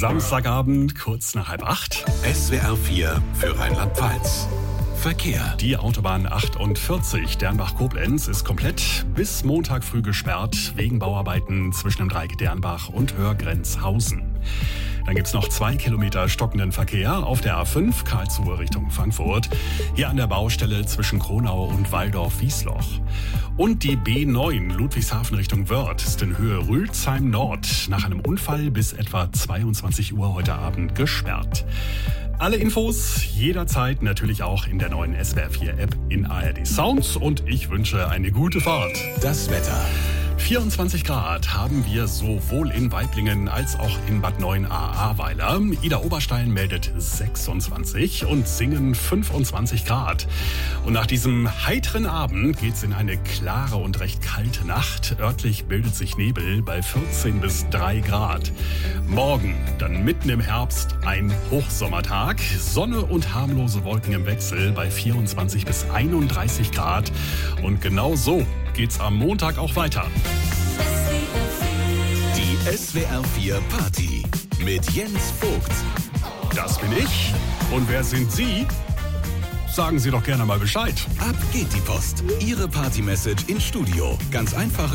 Samstagabend, kurz nach 7:30. SWR 4 für Rheinland-Pfalz. Verkehr. Die Autobahn 48 Dernbach-Koblenz ist komplett bis Montag früh gesperrt wegen Bauarbeiten zwischen dem Dreieck Dernbach und Hörgrenzhausen. Dann gibt es noch 2 Kilometer stockenden Verkehr auf der A5 Karlsruhe Richtung Frankfurt. Hier an der Baustelle zwischen Kronau und Walldorf-Wiesloch. Und die B9 Ludwigshafen Richtung Wörth ist in Höhe Rülsheim Nord nach einem Unfall bis etwa 22 Uhr heute Abend gesperrt. Alle Infos jederzeit natürlich auch in der neuen SWR 4 App in ARD Sounds und ich wünsche eine gute Fahrt. Das Wetter. 24 Grad haben wir sowohl in Waiblingen als auch in Bad Neuenahr-Ahrweiler. Ida Oberstein meldet 26 und Singen 25 Grad. Und nach diesem heiteren Abend geht's in eine klare und recht kalte Nacht. Örtlich bildet sich Nebel bei 14 bis 3 Grad. Morgen, dann mitten im Herbst, ein Hochsommertag. Sonne und harmlose Wolken im Wechsel bei 24 bis 31 Grad. Und genau so geht's am Montag auch weiter. Die SWR 4 Party mit Jens Vogt. Das bin ich. Und wer sind Sie? Sagen Sie doch gerne mal Bescheid. Ab geht die Post. Ihre Party-Message ins Studio. Ganz einfach